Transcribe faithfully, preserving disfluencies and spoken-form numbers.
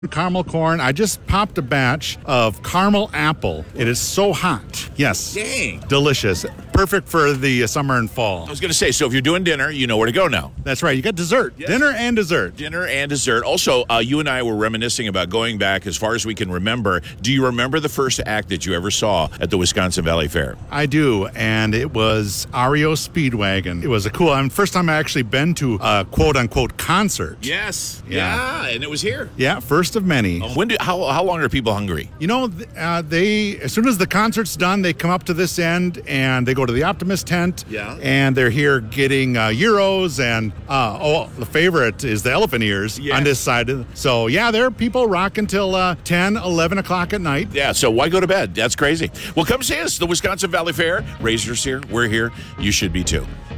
Caramel corn. I just popped a batch of caramel apple. It is so hot. Yes. Dang. Delicious. Perfect for the uh, summer and fall. I was going to say, so if you're doing dinner, you know where to go now. That's right. You got dessert. Yes. Dinner and dessert. Dinner and dessert. Also, uh, you and I were reminiscing about going back as far as we can remember. Do you remember the first act that you ever saw at the Wisconsin Valley Fair? I do, and it was R E O Speedwagon. It was a cool, I mean, first time I actually been to a quote-unquote concert. Yes. Yeah. Yeah, and it was here. Yeah, first of many. When do, how, how long are people hungry? You know, th- uh, they as soon as the concert's done, they come up to this end and they go to the Optimist tent. Yeah. And they're here getting uh, gyros and uh, oh, the favorite is the elephant ears Yes. on this side. So yeah, there are people rocking till uh, ten, eleven o'clock at night. Yeah, so why go to bed? That's crazy. Well, come see us, the Wisconsin Valley Fair. Razor's here. We're here. You should be too.